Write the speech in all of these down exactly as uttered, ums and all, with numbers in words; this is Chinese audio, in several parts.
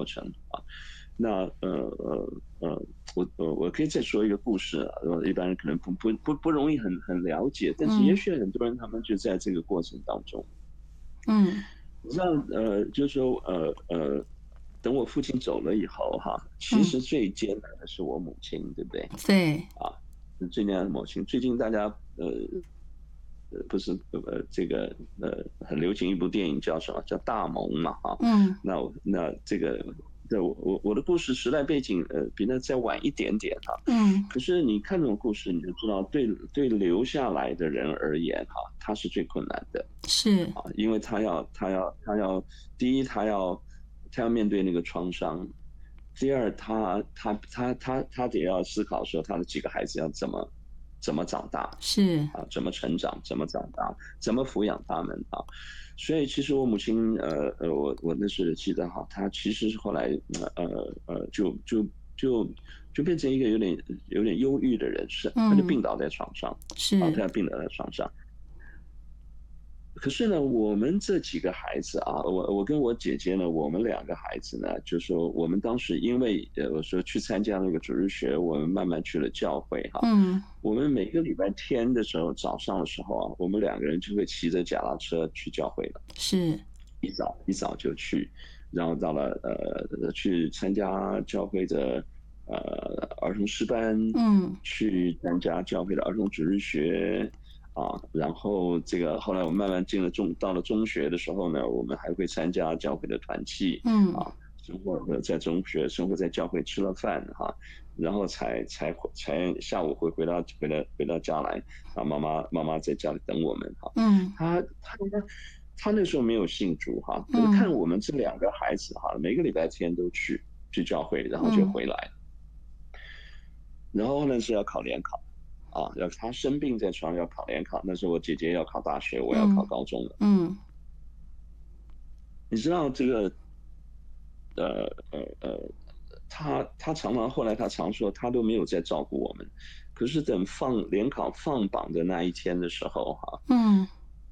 过程啊。那呃呃呃，我我我可以再说一个故事啊，一般人可能不不不不容易很很了解，但是也嗯许很多人他们就在这个过程当中。 嗯你知道，呃，就是说，呃呃，等我父亲走了以后，哈，其嗯， 实最艰难的是我母亲，对不对？ 对啊，最艰难的母亲。最近大家，呃，呃，不是，呃，这个，呃，很流行一部电影叫什么？叫《大萌》嘛，哈。 嗯那我那这个，对我我我的故事时代背景，呃，比那再晚一点点哈。 嗯可是你看这种故事，你就知道对，对留下来的人而言，哈，他是最困难的。 是啊，因为他要他要他要，第一他要他要面对那个创伤，第二他他他他他得要思考说他的几个孩子要怎么怎么长大是啊，怎么成长，怎么长大，怎么抚养他们啊。所以其实我母亲，呃呃，我我那时记得哈，她其实是后来呃呃就就就就变成一个有点有点忧郁的人士，她就病嗯倒在床上。啊，她是要病倒在床上。可是呢，我们这几个孩子啊，我我跟我姐姐呢，我们两个孩子呢，就说我们当时因为呃，我说去参加那个主日学，我们慢慢去了教会哈。 嗯我们每个礼拜天的时候，早上的时候啊，我们两个人就会骑着脚踏车去教会了， 是一早一早就去，然后到了呃去参加教会的呃儿童诗班， 嗯去参加教会的儿童主日学。啊，然后这个后来我们慢慢进了中，到了中学的时候呢，我们还会参加教会的团契。 嗯啊，生活在中学，生活在教会吃了饭哈。然后才才才下午会回到回到回到家来。啊，妈妈妈妈在家里等我们哈。 嗯他他他那时候没有信主哈，可是看嗯我们这两个孩子哈，每个礼拜天都去去教会，然后就嗯回来。然后呢是要考联考。啊，要他生病在床上要考联考，那时候我姐姐要考大学，我要考嗯高中了。 嗯你知道这个，呃呃呃，他他常常后来他常说他都没有在照顾我们，可是等放联考放榜的那一天的时候哈， 嗯，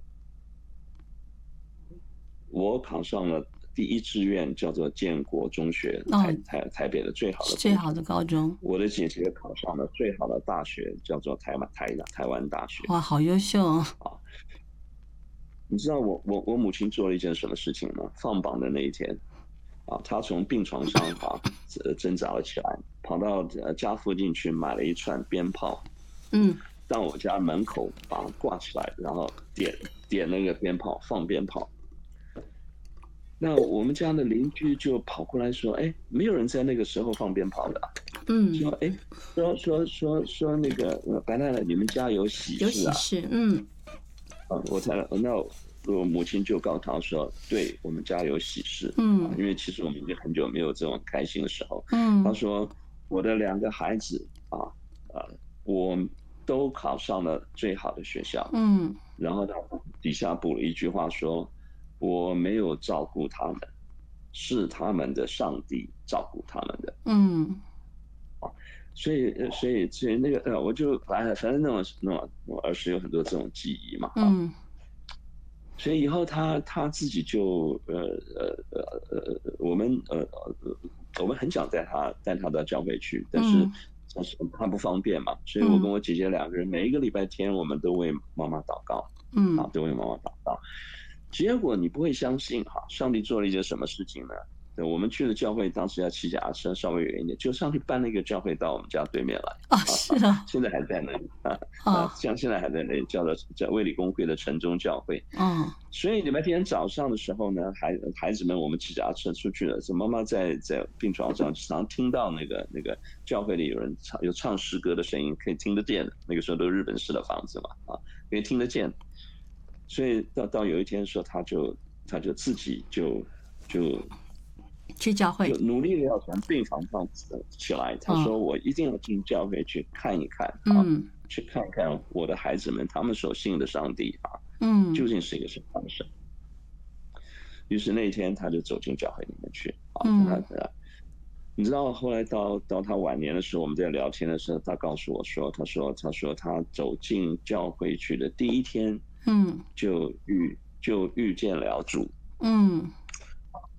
我考上了第一志愿，叫做建国中学，台哦， 台台北的最好是的中学。 最好的高中， 我的姐姐考上了最好的大学，叫做台湾台台湾大学。 哇，好优秀哦， 啊，你知道我我我母亲做了一件什么事情吗？放榜的那一天。啊，她从病床上哈呃挣扎了起来，跑到呃家附近去买了一串鞭炮， 嗯到我家门口把它挂起来，然后点点那个鞭炮，放鞭炮。那我们家的邻居就跑过来说：“哎，没有人在那个时候放鞭炮的啊。” 嗯， 说：“哎，说说说说那个呃白太太，你们家有喜有事啊？” 喜事，嗯啊，我才那我母亲就告诉他说：“对我们家有喜事啊， 嗯因为其实我们已经很久没有这种开心的时候。”他嗯说：“我的两个孩子啊，呃，我都考上了最好的学校。” 嗯然后他底下补了一句话说：“我没有照顾他们，是他们的上帝照顾他们的。” 嗯所以，呃所以，所以那个，呃，我就反正反正那种那种，我儿时有很多这种记忆嘛，哈。 嗯所以以后他他自己就呃呃呃呃，我们呃呃我们很想带他带他到教会去，但是嗯但是他不方便嘛，所以我跟嗯我姐姐两个人每一个礼拜天我们都为妈妈祷告。啊， 嗯都为妈妈祷告。结果你不会相信哈，上帝做了一件什么事情呢？对，我们去了教会，当时要骑脚踏车，稍微远一点，就上帝搬了一个教会到我们家对面来。 哦， 啊啊， 是啊， 现在还在那里啊。啊， 哦像现在还在那里，叫做叫卫理公会的城中教会。 哦所以礼拜天早上的时候呢，孩孩子们我们骑脚踏车出去了，是妈妈在在病床上，常听到那个那个教会里有人唱有唱诗歌的声音，可以听得见的。那个时候都是日本式的房子嘛，啊，可以听得见。所以到到有一天说，他就他就自己就就去教会， 就努力的要从病床上起来。他哦说：“我一定要进教会去看一看啊， 嗯去看看我的孩子们他们所信的上帝啊，究嗯竟是一个什么样的神。”于是那一天他就走进教会里面去啊。他嗯你知道后来到到他晚年的时候，我们在聊天的时候，他告诉我说：“他说他说他走进教会去的第一天， 嗯就遇就遇见了主。” 嗯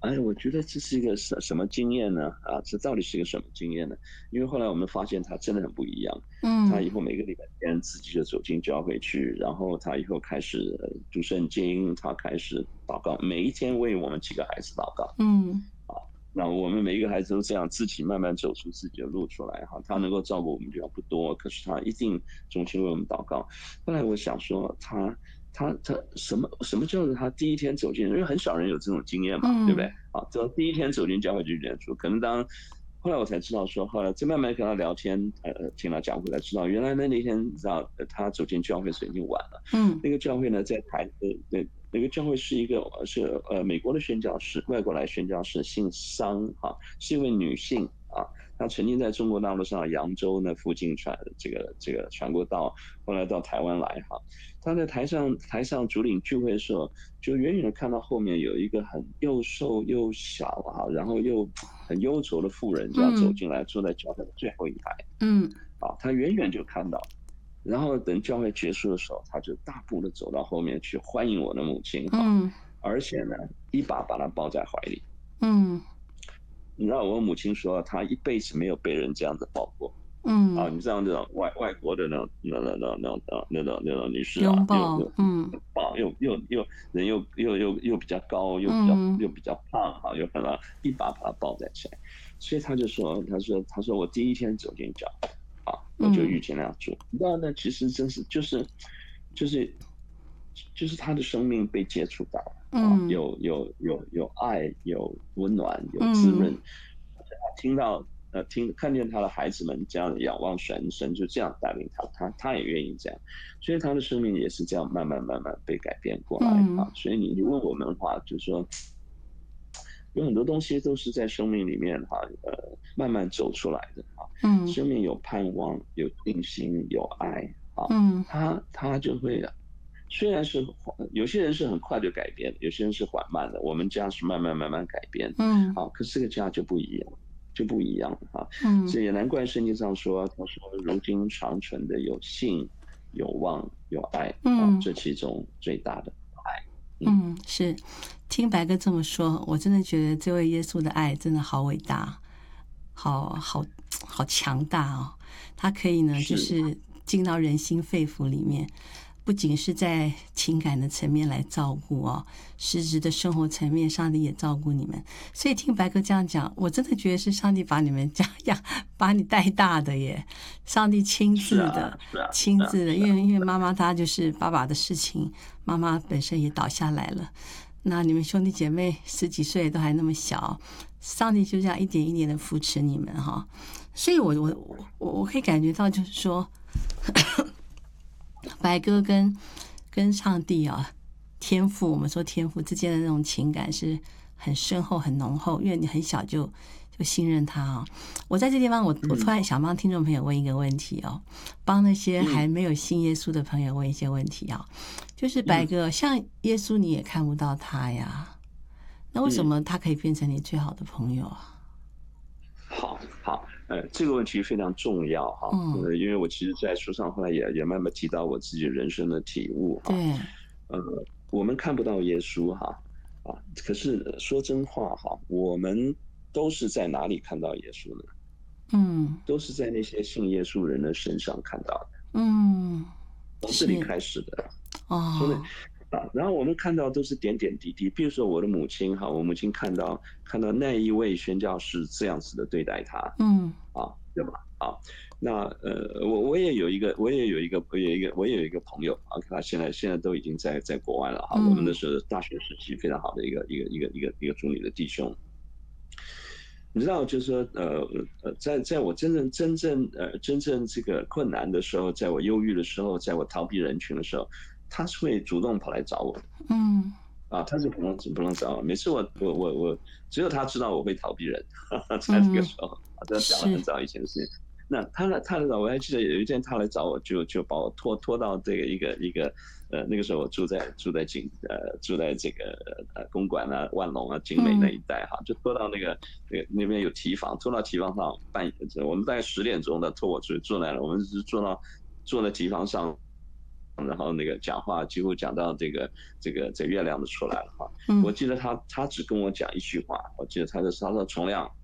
哎，我觉得这是一个什什么经验呢？啊，这到底是一个什么经验呢？因为后来我们发现他真的很不一样。他嗯以后每个礼拜天自己就走进教会去，然后他以后开始呃读圣经，他开始祷告，每一天为我们几个孩子祷告。 嗯那我们每一个孩子都这样自己慢慢走出自己的路出来哈。他能够照顾我们地方不多，可是他一定衷心为我们祷告。后来我想说他，他他什么什么叫做他第一天走进，因为很少人有这种经验嘛，对不对？ 嗯啊，这第一天走进教会就认出，可能当后来我才知道说，后来再慢慢跟他聊天，呃，听他讲，我才知道原来那那天你知道他走进教会时已经晚了。 嗯那个教会呢，在台呃那那个教会是一个是呃美国的宣教士，外国来宣教士，姓商哈，是一位女性啊。她曾经在中国大陆上扬州那附近传这个这个传过道，后来到台湾来哈。她在台上台上主领聚会的时候，就远远的看到后面有一个很又瘦又小哈，然后又很忧愁的妇人这样走嗯进来，坐在教会的最后一排嗯啊。她远远就看到。然后等教会结束的时候，他就大步的走到后面去欢迎我的母亲哈， 嗯而且呢，一把把她抱在怀里。 嗯你知道我母亲说，她一辈子没有被人这样子抱过啊！ 嗯， 你知道那种外外国的那种那那那那那那种那种女士啊， 拥抱， 又又嗯抱又又又人又又又又比较高，又比较嗯又比较胖哈，又很一把把她抱在起来。所以他就说，他说他说我第一天走进教会。啊，我就遇见那样做。你知道，那其实真是就是就是就是他的生命被接触到啊， 嗯有有有有爱，有温暖，有滋润。 嗯听到呃听看见他的孩子们这样仰望神，神就这样带领他，他他也愿意这样，所以他的生命也是这样慢慢慢慢被改变过来啊。所以你你问我们的话，就是说。有很多东西都是在生命里面哈，呃，慢慢走出来的啊。 嗯生命有盼望，有信心，有爱啊。 嗯他他就会，虽然是有些人是很快就改变，有些人是缓慢的。我们家是慢慢慢慢改变， 嗯啊，可是这个家就不一样，就不一样了啊。 嗯所以也难怪圣经上说，他说如今长存的有信、有望、有爱啊， 嗯这其中最大的。 嗯，是，听白哥这么说，我真的觉得这位耶稣的爱真的好伟大，好好好强大哦！他可以呢，就是进到人心肺腑里面，不仅是在情感的层面来照顾哦，实质的生活层面，上帝也照顾你们。所以听白哥这样讲，我真的觉得是上帝把你们这样把你带大的耶，上帝亲自的，亲自的，因为因为妈妈她就是爸爸的事情，妈妈本身也倒下来了。那你们兄弟姐妹十几岁都还那么小，上帝就这样一点一点的扶持你们哈。所以我我我我可以感觉到，就是说，白哥跟跟上帝啊，天父，我们说天父之间的那种情感是很深厚、很浓厚，因为你很小就就信任他啊。我在这地方我，我突然想帮听众朋友问一个问题哦，帮那些还没有信耶稣的朋友问一些问题啊。就是白哥，像耶稣你也看不到他呀，那为什么他可以变成你最好的朋友啊？ 好好，呃，这个问题非常重要哈，嗯、呃，因为我其实，在书上后来也也慢慢提到我自己人生的体悟哈。 对， 呃，我们看不到耶稣哈，啊，可是说真话哈，我们都是在哪里看到耶稣呢？ 嗯， 都是在那些信耶稣人的身上看到的。 嗯， 从这里开始的。 哦， 所以啊，然后我们看到都是点点滴滴，比如说我的母亲哈，我母亲看到看到那一位宣教师这样子的对待她， 嗯， 啊，对吧？啊，那呃，我我也有一个，我也有一个，我有一个，我也有一个朋友啊，他现在现在都已经在在国外了哈。我们那时候大学时期非常好的一个一个一个一个一个主女的弟兄。你知道，就是说，呃呃，在在我真正真正呃真正这个困难的时候，在我忧郁的时候，在我逃避人群的时候，他是会主动跑来找我的。 嗯， 啊，他是不能不能找我。每次我我我我，只有他知道我会逃避人，在那个时候，啊，这讲了很早以前的事情。那他来他来找我，还记得有一天他来找我，就就把我拖拖到这个一个一个呃那个时候我住在住在景呃住在这个呃公馆啊万隆啊景美那一带哈，就拖到那个那个那边有提房，拖到提房上半夜，我们大概十点钟的拖我出去坐那了，我们是坐到坐在提房上。 然后那个讲话几乎讲到这个这个这月亮都出来了哈。 嗯我记得他他只跟我讲一句话，我记得他的他说崇亮，